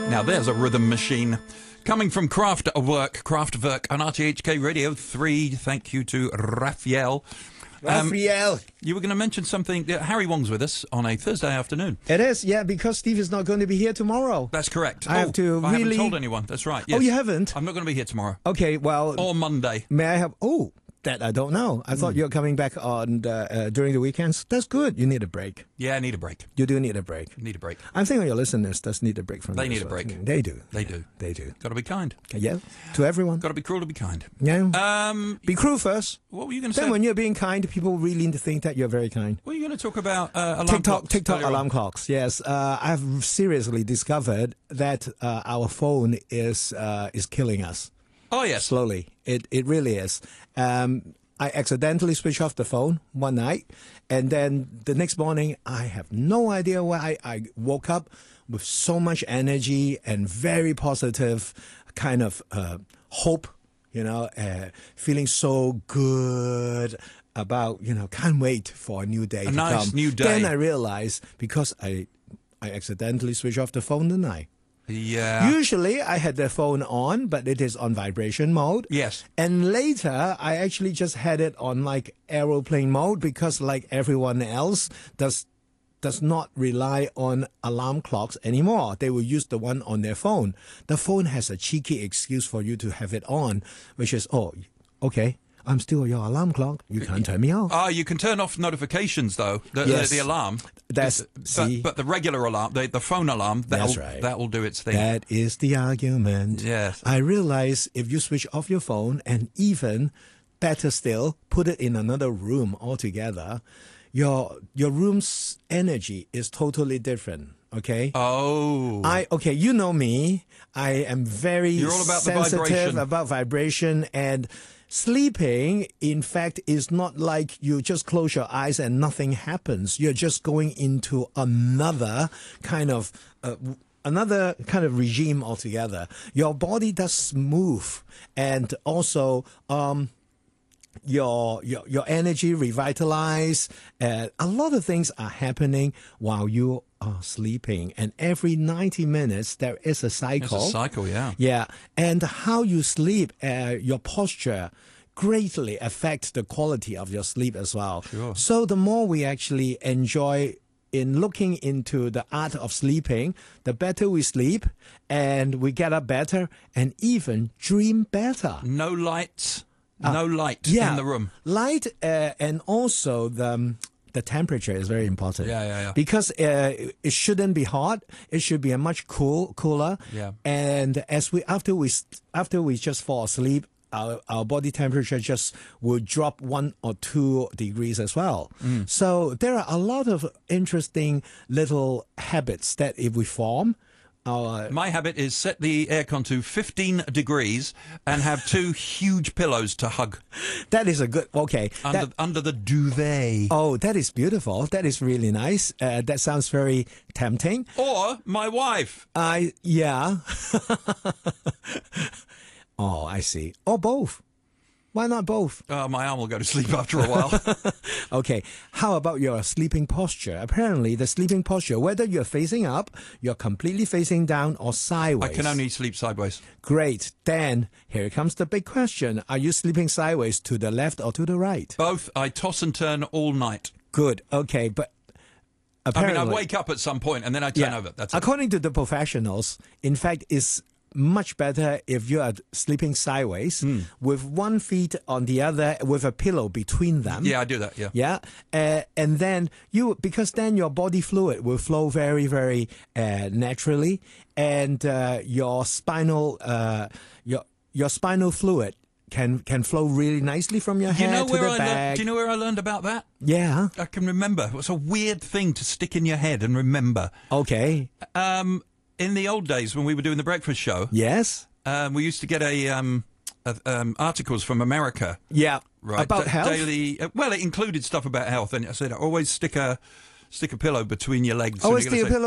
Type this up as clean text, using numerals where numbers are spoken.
Now there's a rhythm machine. Coming from Kraftwerk on RTHK Radio 3. Thank you to Raphael. Raphael. You were going to mention something. Harry Wong's with us on a Thursday afternoon. It is, yeah, because Steve is not going to be here tomorrow. That's correct. I haven't told anyone. That's right. Yes. Oh, you haven't? I'm not going to be here tomorrow. Okay, well... Or Monday. May I have... Oh, that I don't know. I thought you're coming back on during the weekends. That's good. You need a break. Yeah, I need a break. You do need a break. Need a break. I'm thinking your listeners does need a break from They this need a break. They do. They do. They do. Got to be kind. Yeah, to everyone. Got to be cruel to be kind. Yeah. Be cruel first. What were you going to say? Then when you're being kind, people really need to think that you're very kind. What are you going to talk about? Alarm clocks. TikTok alarm clocks. Yes. I've seriously discovered that our phone is killing us. Oh, yes. Slowly. It really is. I accidentally switched off the phone one night, and then the next morning, I have no idea why I woke up with so much energy and very positive kind of hope, feeling so good about, can't wait for a new day to nice come. New day. Then I realized because I accidentally switched off the phone tonight. Yeah. Usually I had the phone on, but it is on vibration mode. Yes. And later I actually just had it on like aeroplane mode because like everyone else does not rely on alarm clocks anymore. They will use the one on their phone. The phone has a cheeky excuse for you to have it on, which is, oh, okay, I'm still your alarm clock. You can't turn me off. You can turn off notifications, though, the alarm. But the regular alarm, the phone alarm, that will do its thing. That is the argument. Yes. I realize if you switch off your phone and even better still, put it in another room altogether, your room's energy is totally different. Okay. Oh. You know me. I am very You're all about sensitive about vibration, and sleeping, in fact, is not like you just close your eyes and nothing happens. You're just going into another kind of regime altogether. Your body does move, and also your energy revitalize. A lot of things are happening while you are sleeping, and every 90 minutes there is a cycle. It's a cycle, yeah. Yeah, and how you sleep, your posture greatly affects the quality of your sleep as well. Sure. So the more we actually enjoy in looking into the art of sleeping, the better we sleep, and we get up better and even dream better. No lights. No light in the room. Light and also the temperature is very important. Yeah. Because it shouldn't be hot. It should be a much cooler. Yeah. And after we just fall asleep, our body temperature just will drop 1 or 2 degrees as well. So there are a lot of interesting little habits that if we form. My habit is set the aircon to 15 degrees and have 2 huge pillows to hug. That is a good, okay. Under the duvet. Oh, that is beautiful. That is really nice. That sounds very tempting. Or my wife. Yeah. Oh, I see. Or both. Why not both? My arm will go to sleep after a while. Okay. How about your sleeping posture? Apparently, the sleeping posture, whether you're facing up, you're completely facing down, or sideways. I can only sleep sideways. Great. Then, here comes the big question. Are you sleeping sideways to the left or to the right? Both. I toss and turn all night. Good. Okay, but apparently... I wake up at some point and then I turn over. That's it. According to the professionals, in fact, it's much better if you are sleeping sideways with one feet on the other with a pillow between them. Yeah, I do that, yeah. Yeah. And then because then your body fluid will flow very, very naturally, and your spinal fluid can flow really nicely from your head to the back. Do you know where I learned about that? Yeah. I can remember. It's a weird thing to stick in your head and remember. Okay. In the old days when we were doing the breakfast show, yes, we used to get articles from America. Yeah, right. About health. Daily. Well, it included stuff about health, and I said always stick a pillow between your legs. Always stick a pillow